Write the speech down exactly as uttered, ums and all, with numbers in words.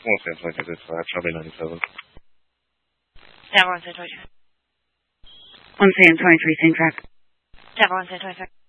one San twenty-six, Charlie ninety-seven. Tower one San twenty-six. one San twenty-three, same track. Tower one San twenty-six.